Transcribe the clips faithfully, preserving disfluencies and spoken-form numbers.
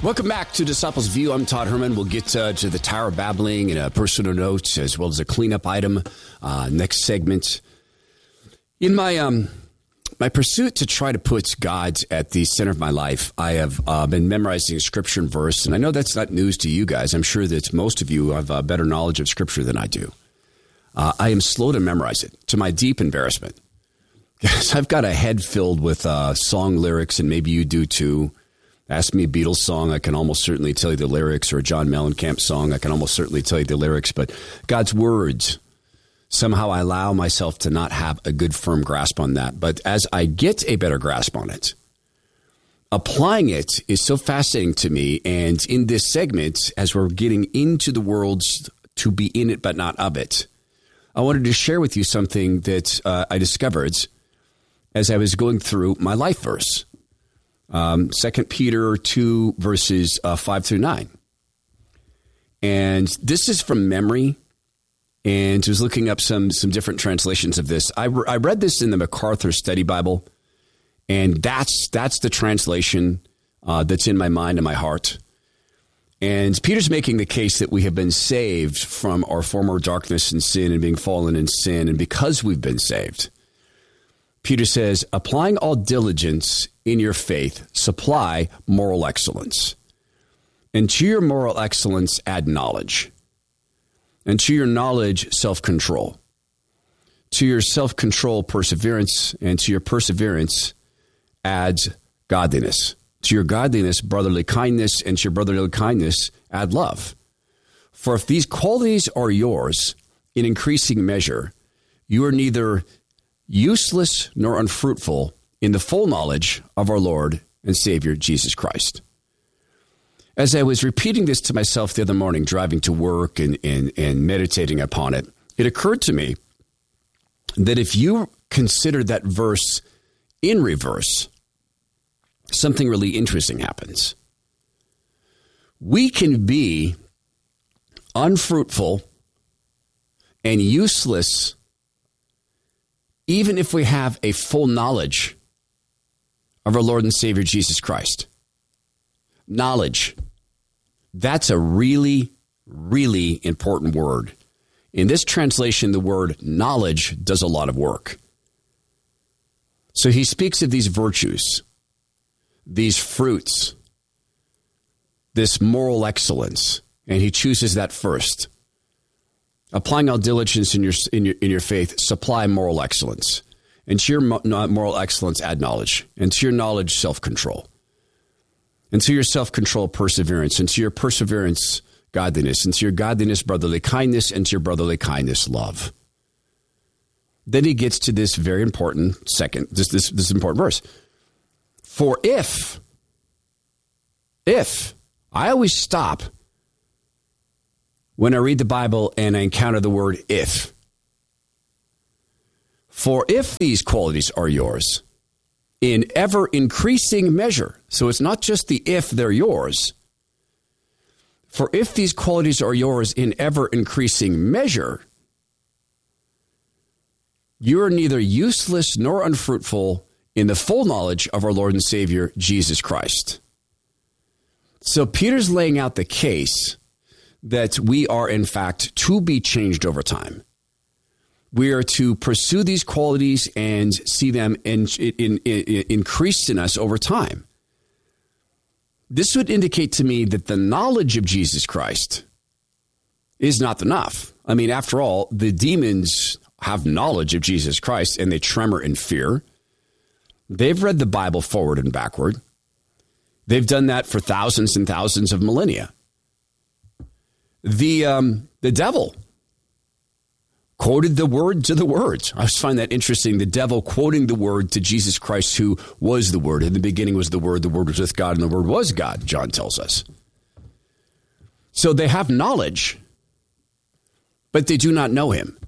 Welcome back to Disciples View. I'm Todd Herman. We'll get uh, to the Tower of Babbling and a personal note as well as a cleanup item uh, next segment. In my um, my pursuit to try to put God at the center of my life, I have uh, been memorizing scripture and verse, and I know that's not news to you guys. I'm sure that most of you have a better knowledge of scripture than I do. Uh, I am slow to memorize it, to my deep embarrassment. Yes, I've got a head filled with uh, song lyrics, and maybe you do too. Ask me a Beatles song, I can almost certainly tell you the lyrics, or a John Mellencamp song, I can almost certainly tell you the lyrics. But God's words, somehow I allow myself to not have a good firm grasp on that. But as I get a better grasp on it, applying it is so fascinating to me. And in this segment, as we're getting into the worlds to be in it but not of it, I wanted to share with you something that uh, I discovered as I was going through my life verse. Um, Second Peter two, verses uh, five through nine. And this is from memory. And I was looking up some some different translations of this. I, re- I read this in the MacArthur Study Bible. And that's that's the translation uh, that's in my mind and my heart. And Peter's making the case that we have been saved from our former darkness and sin and being fallen in sin. And because we've been saved, Peter says, applying all diligence in your faith, supply moral excellence. And to your moral excellence, add knowledge. And to your knowledge, self-control. To your self-control, perseverance. And to your perseverance, adds godliness. To your godliness, brotherly kindness. And to your brotherly kindness, add love. For if these qualities are yours in increasing measure, you are neither useless nor unfruitful in the full knowledge of our Lord and Savior, Jesus Christ. As I was repeating this to myself the other morning, driving to work and, and, and meditating upon it, it occurred to me that if you consider that verse in reverse, something really interesting happens. We can be unfruitful and useless even if we have a full knowledge of our Lord and Savior, Jesus Christ. Knowledge. That's a really, really important word. In this translation, the word knowledge does a lot of work. So he speaks of these virtues, these fruits, this moral excellence, and he chooses that first. Applying all diligence in your in your in your faith, supply moral excellence, and to your moral excellence, add knowledge, and to your knowledge, self-control, and to your self-control, perseverance, and to your perseverance, godliness, and to your godliness, brotherly kindness, and to your brotherly kindness, love. Then he gets to this very important second, this this this important verse. For if, if I always stop when I read the Bible and I encounter the word if. For if these qualities are yours in ever increasing measure, so it's not just the if they're yours. For if these qualities are yours in ever increasing measure, you are neither useless nor unfruitful in the full knowledge of our Lord and Savior, Jesus Christ. So Peter's laying out the case that we are, in fact, to be changed over time. We are to pursue these qualities and see them in, in, in, increased in us over time. This would indicate to me that the knowledge of Jesus Christ is not enough. I mean, after all, the demons have knowledge of Jesus Christ and they tremor in fear. They've read the Bible forward and backward. They've done that for thousands and thousands of millennia. The um, the devil quoted the word to the words. I just find that interesting. The devil quoting the word to Jesus Christ, who was the word. In the beginning was the word. The word was with God, and the word was God, John tells us. So they have knowledge, but they do not know him.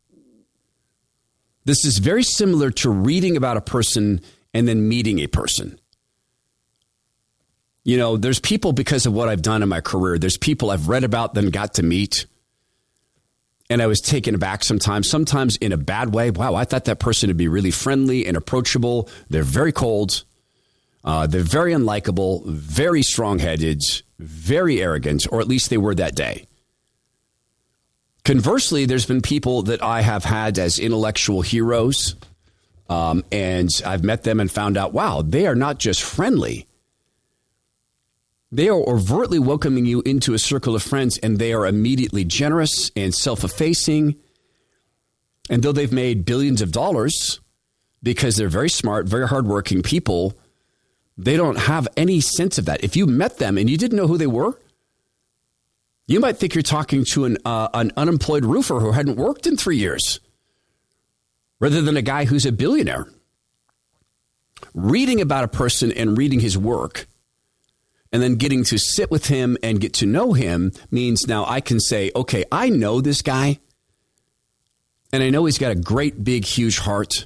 This is very similar to reading about a person and then meeting a person. You know, there's people, because of what I've done in my career, there's people I've read about, then got to meet. And I was taken aback sometimes, sometimes in a bad way. Wow, I thought that person would be really friendly and approachable. They're very cold. Uh, they're very unlikable, very strong-headed, very arrogant, or at least they were that day. Conversely, there's been people that I have had as intellectual heroes, um, and I've met them and found out, wow, they are not just friendly. They are overtly welcoming you into a circle of friends, and they are immediately generous and self-effacing. And though they've made billions of dollars because they're very smart, very hardworking people, they don't have any sense of that. If you met them and you didn't know who they were, you might think you're talking to an uh, an unemployed roofer who hadn't worked in three years, rather than a guy who's a billionaire. Reading about a person and reading his work, and then getting to sit with him and get to know him means now I can say, okay, I know this guy, and I know he's got a great, big, huge heart.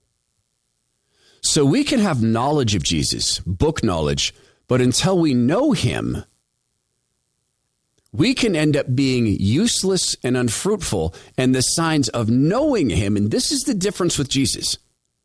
So we can have knowledge of Jesus, book knowledge, but until we know him, we can end up being useless and unfruitful. And the signs of knowing him, and this is the difference with Jesus.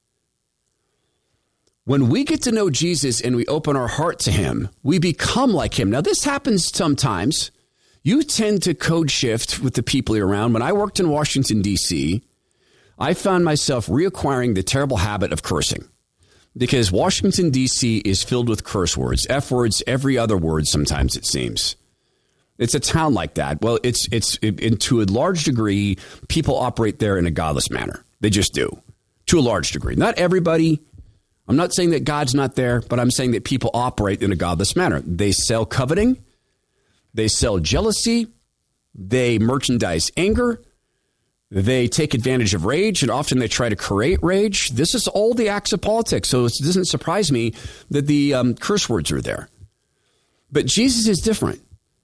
When we get to know Jesus and we open our heart to him, we become like him. Now, this happens sometimes. You tend to code shift with the people you're around. When I worked in Washington, D C, I found myself reacquiring the terrible habit of cursing. Because Washington, D C is filled with curse words, F words, every other word sometimes it seems. It's a town like that. Well, it's it's it, to a large degree, people operate there in a godless manner. They just do, to a large degree. Not everybody. I'm not saying that God's not there, but I'm saying that people operate in a godless manner. They sell coveting. They sell jealousy. They merchandise anger. They take advantage of rage, and often they try to create rage. This is all the acts of politics, so it doesn't surprise me that the um, curse words are there. But Jesus is different.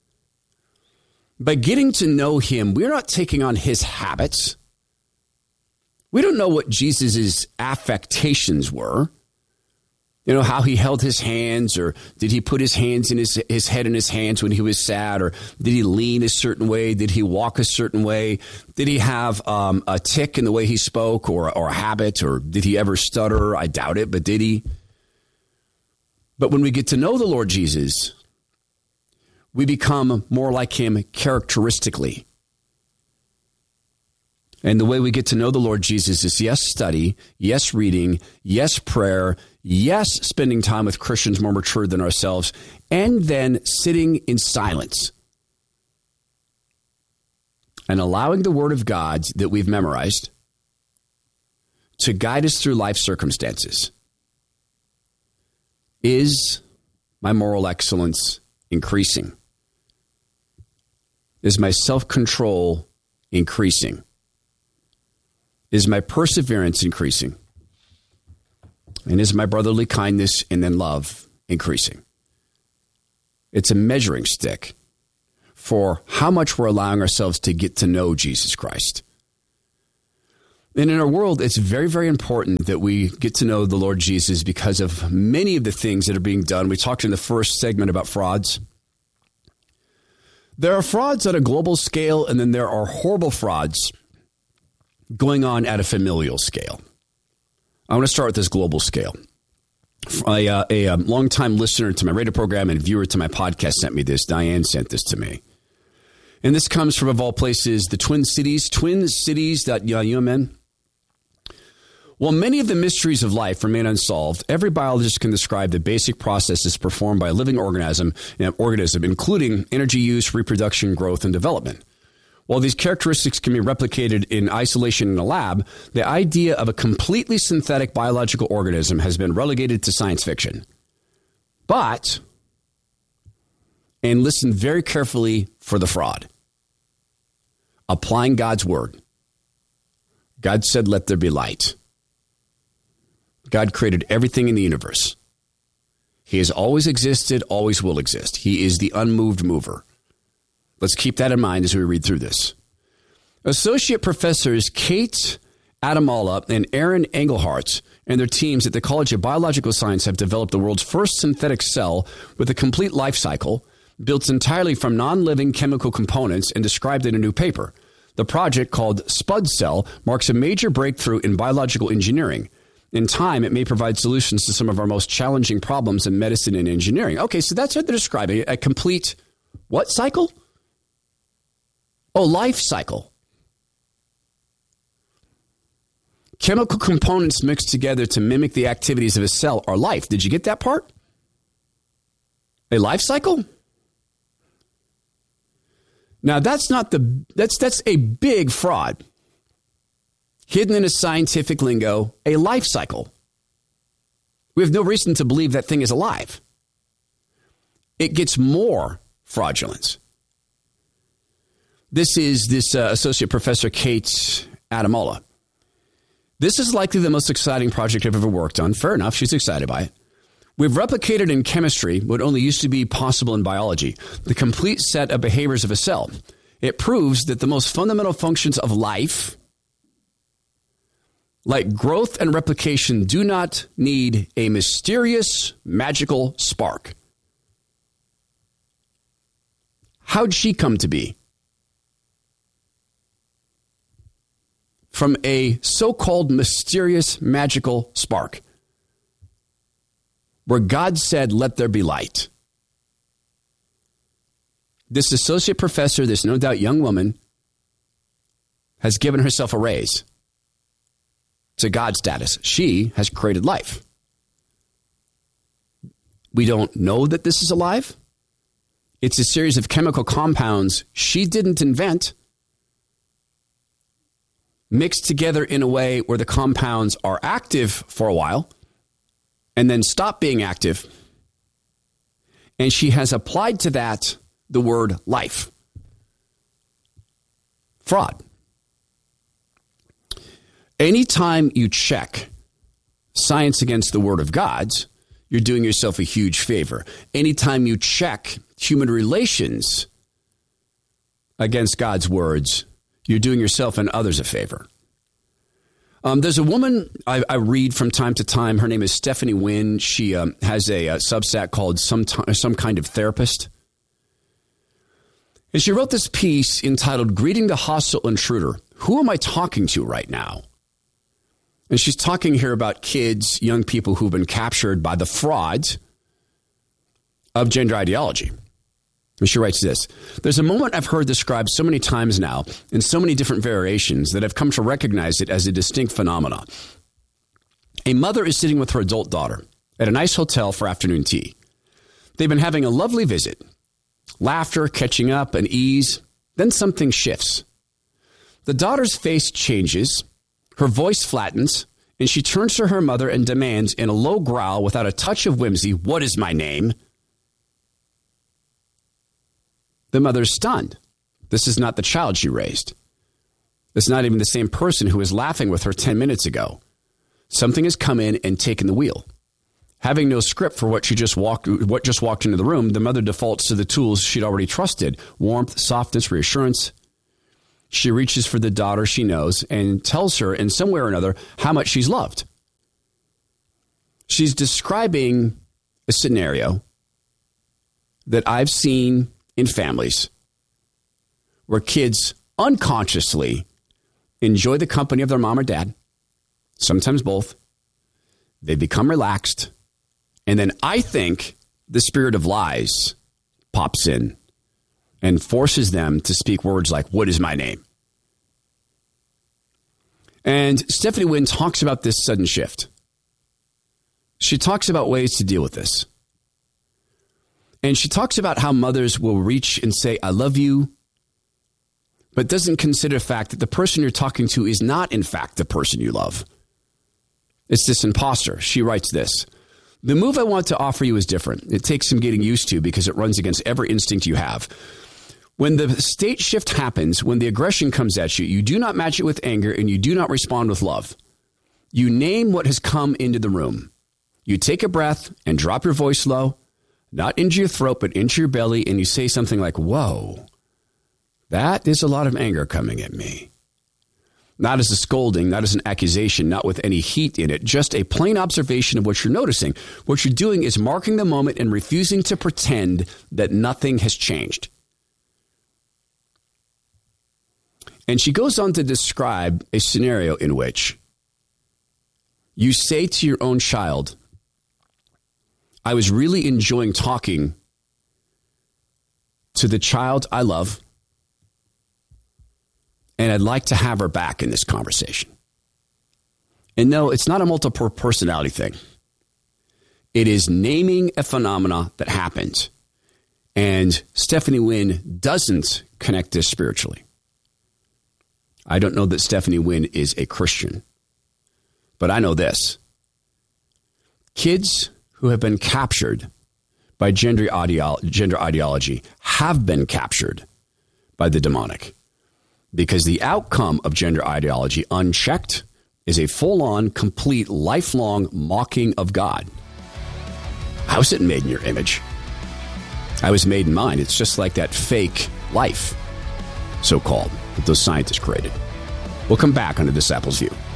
By getting to know him, we're not taking on his habits. We don't know what Jesus's affectations were. You know, how he held his hands, or did he put his hands in his, his head in his hands when he was sad, or did he lean a certain way? Did he walk a certain way? Did he have um, a tick in the way he spoke, or, or a habit, or did he ever stutter? I doubt it, but did he? But when we get to know the Lord Jesus, we become more like him characteristically. And the way we get to know the Lord Jesus is yes, study, yes, reading, yes, prayer, yes, spending time with Christians more mature than ourselves, and then sitting in silence and allowing the Word of God that we've memorized to guide us through life circumstances. Is my moral excellence increasing? Is my self-control increasing? Is my perseverance increasing? And is my brotherly kindness and then love increasing? It's a measuring stick for how much we're allowing ourselves to get to know Jesus Christ. And in our world, it's very, very important that we get to know the Lord Jesus because of many of the things that are being done. We talked in the first segment about frauds. There are frauds at a global scale, and then there are horrible frauds going on at a familial scale. I want to start with this global scale. A, uh, a, a longtime listener to my radio program and viewer to my podcast sent me this. Diane sent this to me. And this comes from, of all places, the Twin Cities, twin cities dot U M N. While many of the mysteries of life remain unsolved, every biologist can describe the basic processes performed by a living organism, you know, organism, including energy use, reproduction, growth, and development. While these characteristics can be replicated in isolation in a lab, the idea of a completely synthetic biological organism has been relegated to science fiction. But, and listen very carefully for the fraud, applying God's word. God said, let there be light. God created everything in the universe. He has always existed, always will exist. He is the unmoved mover. Let's keep that in mind as we read through this. Associate professors Kate Adamala and Aaron Engelhardt and their teams at the College of Biological Science have developed the world's first synthetic cell with a complete life cycle, built entirely from non-living chemical components and described in a new paper. The project, called SPUD Cell, marks a major breakthrough in biological engineering. In time, it may provide solutions to some of our most challenging problems in medicine and engineering. Okay, so that's what they're describing. A complete what cycle? Oh, life cycle. Chemical components mixed together to mimic the activities of a cell are life. Did you get that part? A life cycle? Now, that's not the, that's, that's a big fraud. Hidden in a scientific lingo, a life cycle. We have no reason to believe that thing is alive. It gets more fraudulent. This is this uh, Associate Professor Kate Adamola. This is likely the most exciting project I've ever worked on. Fair enough, she's excited by it. We've replicated in chemistry what only used to be possible in biology, the complete set of behaviors of a cell. It proves that the most fundamental functions of life, like growth and replication, do not need a mysterious, magical spark. How'd she come to be? From a so-called mysterious, magical spark, where God said, let there be light. This associate professor, this no doubt young woman, has given herself a raise to God status. She has created life. We don't know that this is alive. It's a series of chemical compounds she didn't invent, mixed together in a way where the compounds are active for a while and then stop being active. And she has applied to that the word life. Fraud. Anytime you check science against the word of God, you're doing yourself a huge favor. Anytime you check human relations against God's words, you're doing yourself and others a favor. Um, there's a woman I, I read from time to time. Her name is Stephanie Wynn. She um, has a, a Substack called some, t- some Kind of Therapist. And she wrote this piece entitled, Greeting the Hostile Intruder. Who am I talking to right now? And she's talking here about kids, young people who've been captured by the fraud of gender ideology. And she writes this: there's a moment I've heard described so many times now in so many different variations that I've come to recognize it as a distinct phenomenon. A mother is sitting with her adult daughter at a nice hotel for afternoon tea. They've been having a lovely visit, laughter, catching up, and ease. Then something shifts. The daughter's face changes, her voice flattens, and she turns to her mother and demands in a low growl without a touch of whimsy, "What is my name?" The mother's stunned. This is not the child she raised. It's not even the same person who was laughing with her ten minutes ago. Something has come in and taken the wheel. Having no script for what she just walked, what just walked into the room, the mother defaults to the tools she'd already trusted: warmth, softness, reassurance. She reaches for the daughter she knows and tells her in some way or another how much she's loved. She's describing a scenario that I've seen in families where kids unconsciously enjoy the company of their mom or dad, sometimes both. They become relaxed. And then I think the spirit of lies pops in and forces them to speak words like, "What is my name?" And Stephanie Wynn talks about this sudden shift. She talks about ways to deal with this. And she talks about how mothers will reach and say, "I love you," but doesn't consider the fact that the person you're talking to is not, in fact, the person you love. It's this imposter. She writes this: "The move I want to offer you is different. It takes some getting used to because it runs against every instinct you have. When the state shift happens, when the aggression comes at you, you do not match it with anger and you do not respond with love. You name what has come into the room. You take a breath and drop your voice low, not into your throat, but into your belly, and you say something like, 'Whoa, that is a lot of anger coming at me.' Not as a scolding, not as an accusation, not with any heat in it, just a plain observation of what you're noticing. What you're doing is marking the moment and refusing to pretend that nothing has changed." And she goes on to describe a scenario in which you say to your own child, I was really enjoying talking to the child I love, and I'd like to have her back in this conversation. And no, it's not a multiple personality thing. It is naming a phenomena that happened. And Stephanie Wynn doesn't connect this spiritually. I don't know that Stephanie Wynn is a Christian, but I know this. Kids who have been captured by gender, ideolo- gender ideology have been captured by the demonic, because the outcome of gender ideology unchecked is a full-on, complete, lifelong mocking of God. I wasn't made in your image. I was made in mine. It's just like that fake life, so-called, that those scientists created. We'll come back on The Disciples' View.